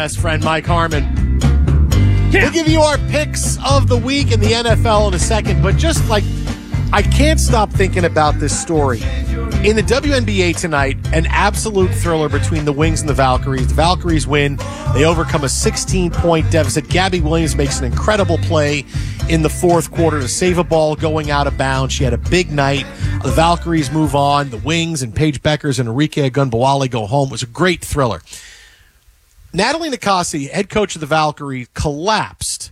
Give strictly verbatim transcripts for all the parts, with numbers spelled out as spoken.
best friend, Mike Harmon. Yeah. We'll give you our picks of the week in the N F L in a second, but just like, I can't stop thinking about this story. In the W N B A tonight, an absolute thriller between the Wings and the Valkyries. The Valkyries win. They overcome a sixteen-point deficit. Gabby Williams makes an incredible play in the fourth quarter to save a ball going out of bounds. She had a big night. The Valkyries move on. The Wings and Paige Beckers and Enrique Agunbowale go home. It was a great thriller. Natalie Nikasi, head coach of the Valkyries, collapsed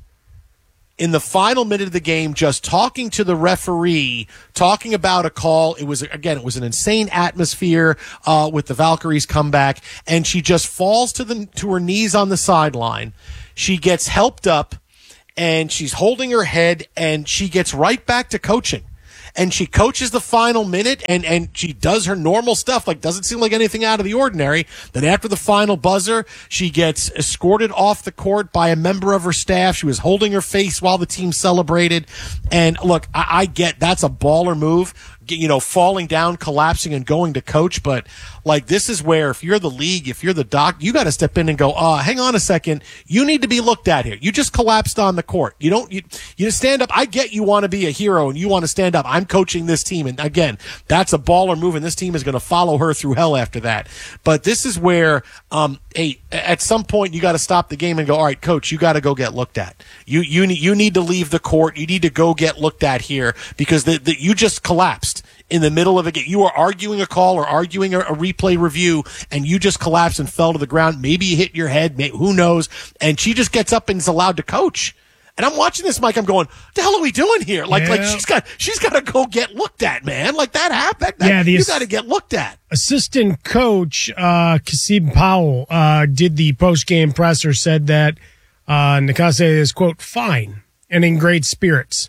in the final minute of the game, just talking to the referee, talking about a call. It was, again, it was an insane atmosphere uh, with the Valkyries comeback, and she just falls to the to her knees on the sideline. She gets helped up, and she's holding her head, and she gets right back to coaching. And she coaches the final minute, and, and she does her normal stuff, like doesn't seem like anything out of the ordinary. Then after the final buzzer, she gets escorted off the court by a member of her staff. She was holding her face while the team celebrated. And look, I, I get that's a baller move, you know, falling down, collapsing, and going to coach. But like, this is where if you're the league, if you're the doc, you got to step in and go, uh, hang on a second. You need to be looked at here. You just collapsed on the court. You don't, you, you stand up. I get you want to be a hero and you want to stand up. I'm coaching this team. And again, that's a baller move. And this team is going to follow her through hell after that. But this is where, um, hey, at some point you got to stop the game and go, all right, coach, you got to go get looked at. You, you need, you need to leave the court. You need to go get looked at here because the, the, you just collapsed in the middle of a game. You were arguing a call or arguing a, a replay review, and you just collapsed and fell to the ground. Maybe you hit your head. Maybe, who knows? And she just gets up and is allowed to coach. And I'm watching this, Mike. I'm going, what the hell are we doing here? Like, yeah. like she's got, she's got to go get looked at, man. Like that happened. That, yeah, the you got to get looked at. Assistant coach uh, Kasib Powell uh, did the post game presser. Said that uh, Nikasi is quote fine and in great spirits.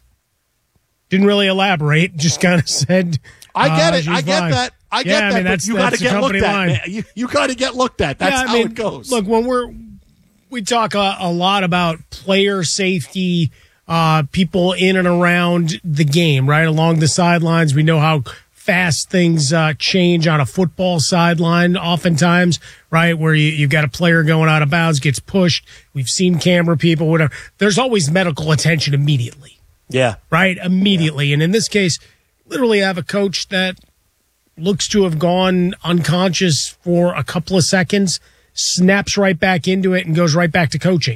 Didn't really elaborate. Just kind of said, "I get uh, it. I get fine. that. I yeah, get I that." mean, but that's, you got to get looked line. at. Man. You you got to get looked at. That's yeah, I how mean, it goes. Look, when we're we talk a, a lot about player safety, uh, people in and around the game, right along the sidelines. We know how fast things uh, change on a football sideline. Oftentimes, right where you, you've got a player going out of bounds, gets pushed. We've seen camera people, whatever. There's always medical attention immediately. Yeah. Right? Immediately. Yeah. And in this case, literally have a coach that looks to have gone unconscious for a couple of seconds, snaps right back into it, and goes right back to coaching.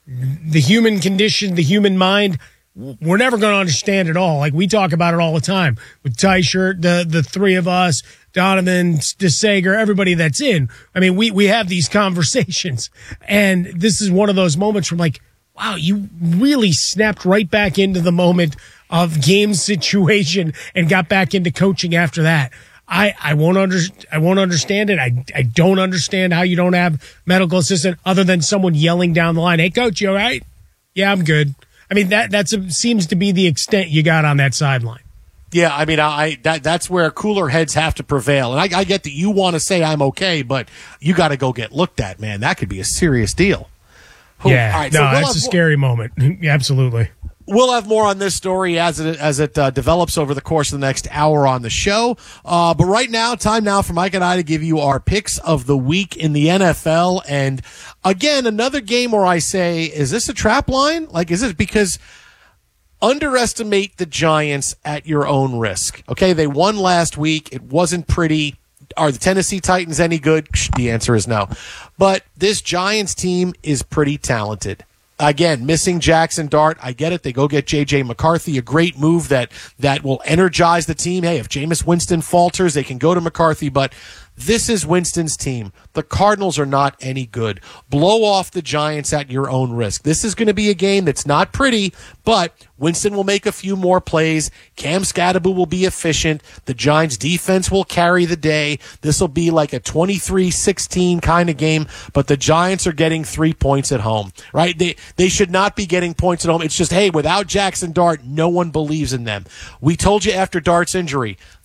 The human condition, the human mind, we're never going to understand it all. Like, we talk about it all the time with Tyshirt, the the three of us, Donovan, DeSager, everybody that's in. I mean, we, we have these conversations. And this is one of those moments from like, wow, you really snapped right back into the moment of game situation and got back into coaching after that. I, I won't under, I won't understand it. I, I don't understand how you don't have medical assistant other than someone yelling down the line, "Hey, coach, you all right?" "Yeah, I'm good." I mean, that that's a, seems to be the extent you got on that sideline. Yeah, I mean, I that that's where cooler heads have to prevail. And I, I get that you want to say I'm okay, but you got to go get looked at, man. That could be a serious deal. Ooh, yeah, all right, no, so we'll that's have, a scary moment. Absolutely. We'll have more on this story as it as it uh, develops over the course of the next hour on the show. Uh, but right now, time now for Mike and I to give you our picks of the week in the N F L. And again, another game where I say, is this a trap line? Like, is it because underestimate the Giants at your own risk? Okay, they won last week. It wasn't pretty. Are the Tennessee Titans any good? The answer is no. But this Giants team is pretty talented. Again, missing Jackson Dart. I get it. They go get J J McCarthy, a great move that, that will energize the team. Hey, if Jameis Winston falters, they can go to McCarthy. But this is Winston's team. The Cardinals are not any good. Blow off the Giants at your own risk. This is going to be a game that's not pretty, but Winston will make a few more plays. Cam Scatterbu will be efficient. The Giants defense will carry the day. This will be like a twenty-three sixteen kind of game, but the Giants are getting three points at home, right? They, they should not be getting points at home. It's just, hey, without Jackson Dart, no one believes in them. We told you after Dart's injury,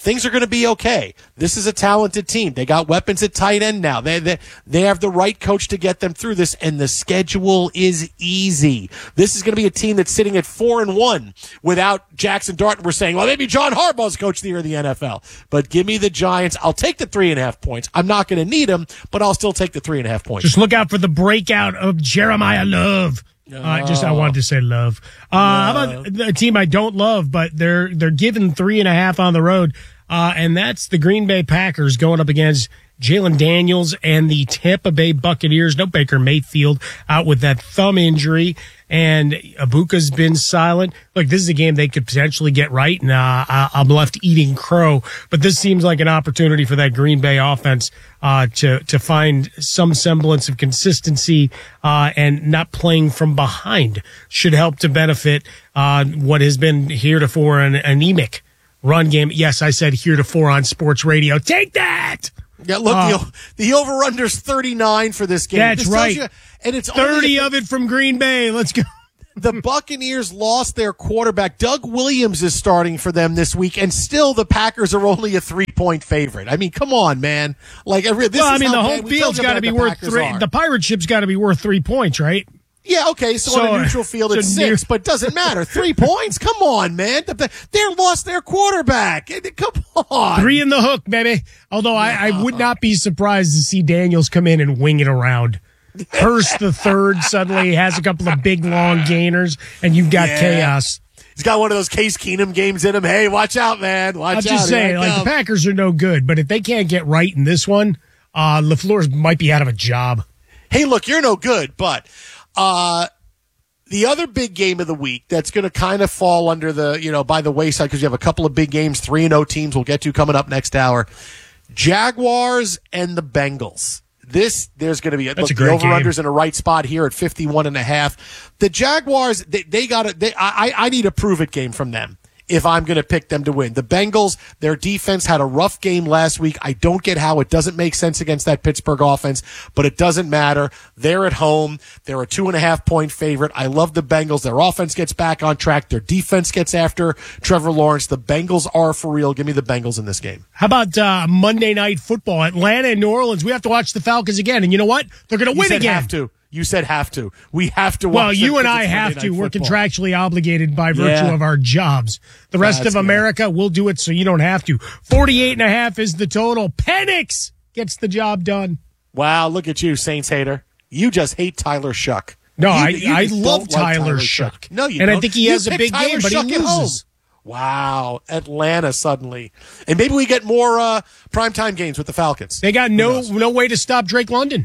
things are going to be okay. This is a talented team. They got weapons at tight end now. They, they, they have the right coach to get them through this, and the schedule is easy. This is going to be a team that's sitting at four and one without Jackson Dart. We're saying, well, maybe John Harbaugh's coach of the year in the N F L. But give me the Giants. I'll take the three and a half points. I'm not going to need them, but I'll still take the three and a half points. Just look out for the breakout of Jeremiah Love. Uh, just I wanted to say love. Uh, how about a team I don't love, but they're they're given three and a half on the road, uh, and that's the Green Bay Packers going up against Jalen Daniels and the Tampa Bay Buccaneers. No Baker Mayfield out with that thumb injury, and Ibuka's been silent. Look, this is a game they could potentially get right, and uh, I'm left eating crow. But this seems like an opportunity for that Green Bay offense uh, to to find some semblance of consistency uh, and not playing from behind. Should help to benefit uh, what has been heretofore an anemic run game. Yes, I said heretofore on sports radio. Take that! Yeah, look, uh, the, the over-under's thirty-nine for this game. That's this right. You, and it's thirty of it from Green Bay. Let's go. The Buccaneers lost their quarterback. Doug Williams is starting for them this week, and still the Packers are only a three-point favorite. I mean, come on, man. Like, this well, I is mean, how the home field's got to be worth three. Are. The pirate ship's got to be worth three points, right? Yeah, okay, so, so on a neutral field it's so six, but it doesn't matter. Three points? Come on, man. They lost their quarterback. Come on. Three in the hook, baby. Although I, I would not be surprised to see Daniels come in and wing it around. Hurst the third suddenly has a couple of big, long gainers, and you've got yeah. chaos. He's got one of those Case Keenum games in him. Hey, watch out, man. Watch I'm out. I'm just saying, like, the Packers are no good, but if they can't get right in this one, uh, LaFleur might be out of a job. Hey, look, you're no good, but... Uh, the other big game of the week that's going to kind of fall under the, you know, by the wayside because you have a couple of big games, three and oh teams we'll get to coming up next hour. Jaguars and the Bengals. This, there's going to be, a, look, a the over-under's in a right spot here at fifty-one and a half. The Jaguars, they, they got to, they, I, I need a prove-it game from them if I'm going to pick them to win. The Bengals, their defense had a rough game last week. I don't get how it doesn't make sense against that Pittsburgh offense, but it doesn't matter. They're at home. They're a two and a half point favorite. I love the Bengals. Their offense gets back on track. Their defense gets after Trevor Lawrence. The Bengals are for real. Give me the Bengals in this game. How about uh, Monday Night Football? Atlanta and New Orleans. We have to watch the Falcons again. And you know what? They're going to win you said again. Have to. You said have to. We have to watch. Well, you and I have to. We're contractually obligated by virtue yeah. of our jobs. The rest That's of America, good. We'll do it so you don't have to. forty-eight and a half is the total. Penix gets the job done. Wow, look at you, Saints hater. You just hate Tyler Shuck. No, you, I you I love like Tyler, Tyler Shuck. Shuck. No, you and don't. I think he you has a big Tyler game, but Shuck he loses. Wow, Atlanta suddenly. And maybe we get more uh, primetime games with the Falcons. They got no no way to stop Drake London.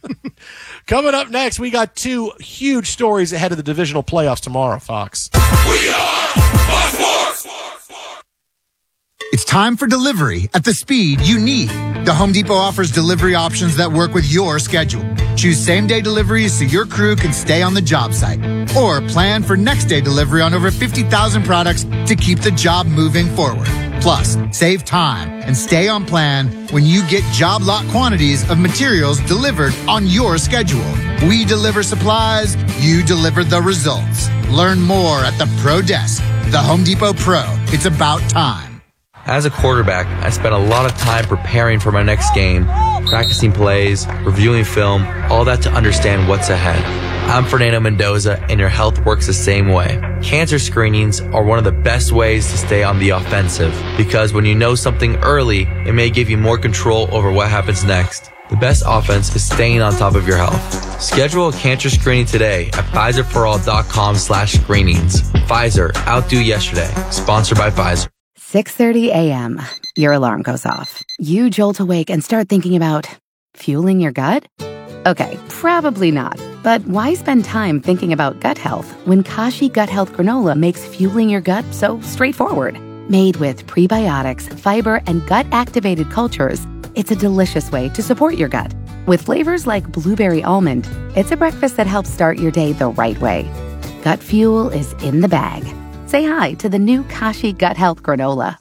Coming up next, we got two huge stories ahead of the divisional playoffs tomorrow, Fox. We are Fox Sports. It's time for delivery at the speed you need. The Home Depot offers delivery options that work with your schedule. Choose same-day deliveries so your crew can stay on the job site. Or plan for next-day delivery on over fifty thousand products to keep the job moving forward. Plus, save time and stay on plan when you get job lot quantities of materials delivered on your schedule. We deliver supplies, you deliver the results. Learn more at the Pro Desk. The Home Depot Pro. It's about time. As a quarterback, I spent a lot of time preparing for my next game, practicing plays, reviewing film, all that to understand what's ahead. I'm Fernando Mendoza, and your health works the same way. Cancer screenings are one of the best ways to stay on the offensive, because when you know something early, it may give you more control over what happens next. The best offense is staying on top of your health. Schedule a cancer screening today at Pfizer for all dot com slash screenings. Pfizer, outdo yesterday. Sponsored by Pfizer. six thirty a.m. Your alarm goes off. You jolt awake and start thinking about fueling your gut? Okay, probably not. But why spend time thinking about gut health when Kashi Gut Health Granola makes fueling your gut so straightforward? Made with prebiotics, fiber, and gut-activated cultures, it's a delicious way to support your gut. With flavors like blueberry almond, it's a breakfast that helps start your day the right way. Gut fuel is in the bag. Say hi to the new Kashi Gut Health Granola.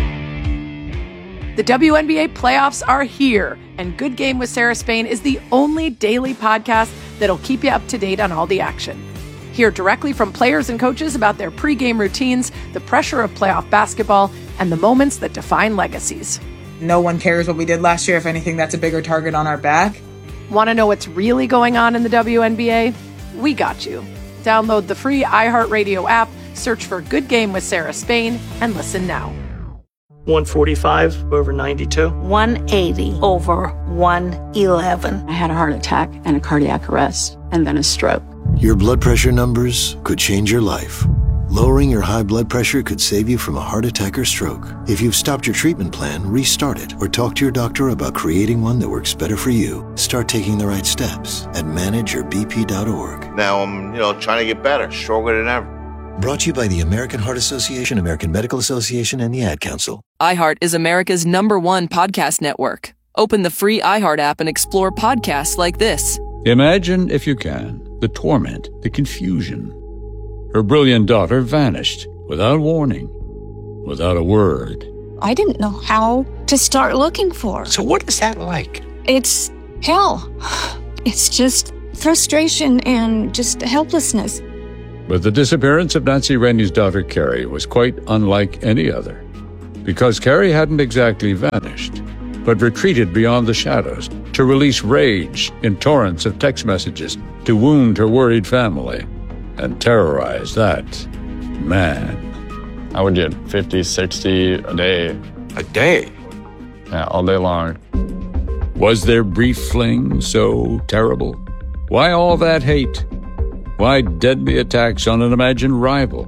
The W N B A playoffs are here, and Good Game with Sarah Spain is the only daily podcast that'll keep you up to date on all the action. Hear directly from players and coaches about their pregame routines, the pressure of playoff basketball, and the moments that define legacies. No one cares what we did last year. If anything, that's a bigger target on our back. Want to know what's really going on in the W N B A? We got you. Download the free iHeartRadio app, search for Good Game with Sarah Spain, and listen now. one forty-five over ninety-two. one eighty over one eleven. I had a heart attack and a cardiac arrest, and then a stroke. Your blood pressure numbers could change your life. Lowering your high blood pressure could save you from a heart attack or stroke. If you've stopped your treatment plan, restart it or talk to your doctor about creating one that works better for you. Start taking the right steps at manage your b p dot org. Now I'm, you know, trying to get better, stronger than ever. Brought to you by the American Heart Association, American Medical Association, and the Ad Council. iHeart is America's number one podcast network. Open the free iHeart app and explore podcasts like this. Imagine, if you can, the torment, the confusion. Her brilliant daughter vanished without warning, without a word. I didn't know how to start looking for her. So what is that like? It's hell. It's just frustration and just helplessness. But the disappearance of Nancy Rennie's daughter, Carrie, was quite unlike any other. Because Carrie hadn't exactly vanished, but retreated beyond the shadows to release rage in torrents of text messages to wound her worried family and terrorize that man. I would get fifty, sixty a day. A day? Yeah, all day long. Was their brief fling so terrible? Why all that hate? Why deadly attacks on an imagined rival?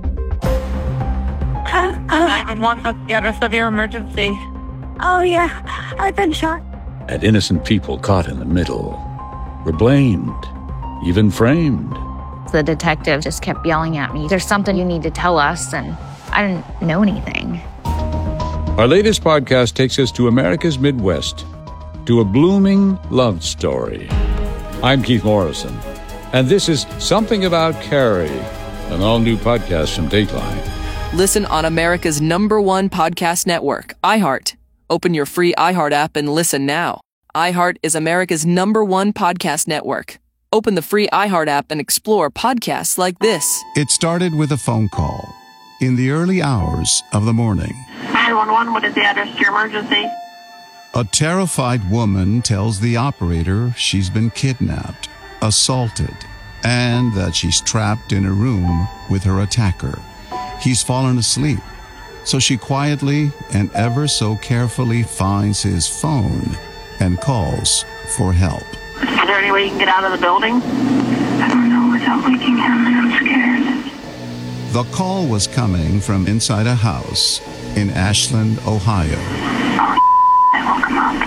nine one one, what's the address of your emergency? Oh, yeah, I've been shot. And innocent people caught in the middle were blamed, even framed. The detective just kept yelling at me, "There's something you need to tell us," and I didn't know anything. Our latest podcast takes us to America's Midwest, to a blooming love story. I'm Keith Morrison, and this is Something About Carrie, an all-new podcast from Dateline. Listen on America's number one podcast network, iHeart. Open your free iHeart app and listen now. iHeart is America's number one podcast network. Open the free iHeart app and explore podcasts like this. It started with a phone call in the early hours of the morning. nine one one, what is the address to your emergency? A terrified woman tells the operator she's been kidnapped, assaulted, and that she's trapped in a room with her attacker. He's fallen asleep, so she quietly and ever so carefully finds his phone and calls for help. Is there any way you can get out of the building? I don't know without waking him, and I'm scared. The call was coming from inside a house in Ashland, Ohio. Oh, I woke him up.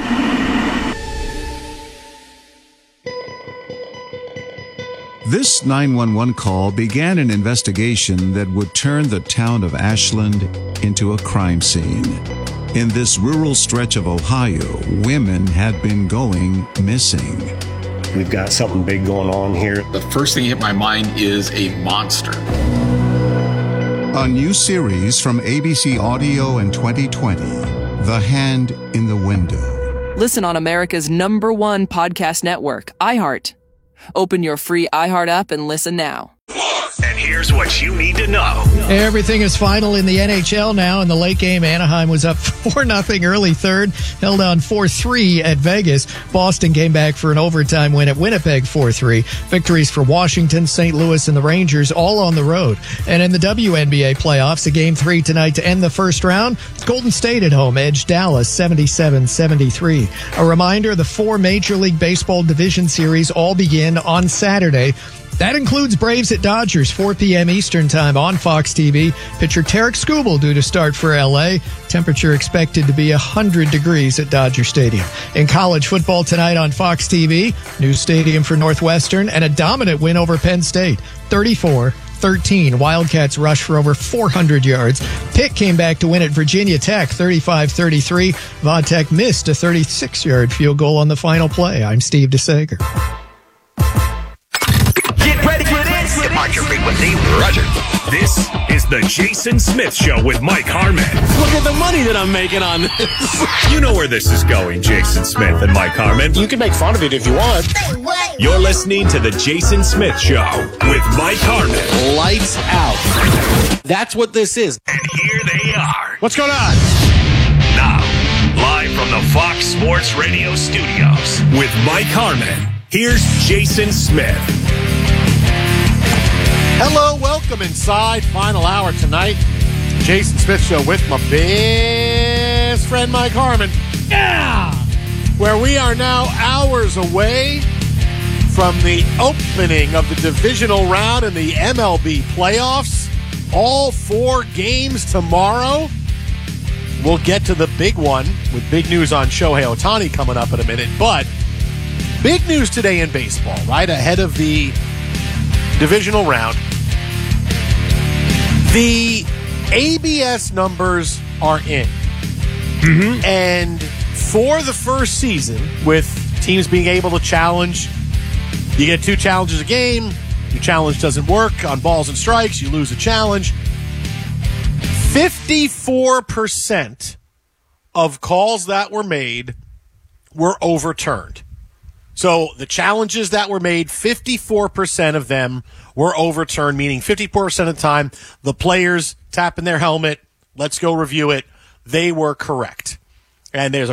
This nine one one call began an investigation that would turn the town of Ashland into a crime scene. In this rural stretch of Ohio, women had been going missing. We've got something big going on here. The first thing hit my mind is a monster. A new series from A B C Audio in twenty twenty, The Hand in the Window. Listen on America's number one podcast network, iHeart. Open your free iHeart app and listen now. And here's what you need to know. Everything is final in the N H L now. In the late game, Anaheim was up four nothing early third, held on four three at Vegas. Boston came back for an overtime win at Winnipeg four three. Victories for Washington, Saint Louis, and the Rangers all on the road. And in the W N B A playoffs, a game three tonight to end the first round. Golden State at home edged Dallas seventy-seven seventy-three. A reminder, the four Major League Baseball division series all begin on Saturday. That includes Braves at Dodgers, four p.m. Eastern Time on Fox T V. Pitcher Tarek Skubal due to start for L A. Temperature expected to be one hundred degrees at Dodger Stadium. In college football tonight on Fox T V, new stadium for Northwestern and a dominant win over Penn State, thirty-four thirteen. Wildcats rush for over four hundred yards. Pitt came back to win at Virginia Tech, thirty-five thirty-three. Vodtech missed a thirty-six-yard field goal on the final play. I'm Steve DeSager. Mark your frequency, Roger. This is the Jason Smith Show with Mike Harmon. Look at the money that I'm making on this. You know where this is going, Jason Smith and Mike Harmon. You can make fun of it if you want. You're listening to the Jason Smith Show with Mike Harmon. Lights out. That's what this is. And here they are, What's going on? Now, live from the Fox Sports Radio studios with Mike Harmon, here's Jason Smith. Hello, welcome inside. Final hour tonight. Jason Smith Show with my best friend Mike Harmon. Yeah! Where we are now hours away from the opening of the divisional round in the M L B playoffs. All four games tomorrow. We'll get to the big one with big news on Shohei Ohtani coming up in a minute. But big news today in baseball, right ahead of the divisional round. The A B S numbers are in. Mm-hmm. And for the first season, with teams being able to challenge, you get two challenges a game. Your challenge doesn't work on balls and strikes. You lose a challenge. fifty-four percent of calls that were made were overturned. So the challenges that were made, fifty-four percent of them were overturned, meaning fifty-four percent of the time, the players tapping their helmet, let's go review it, they were correct. And there's a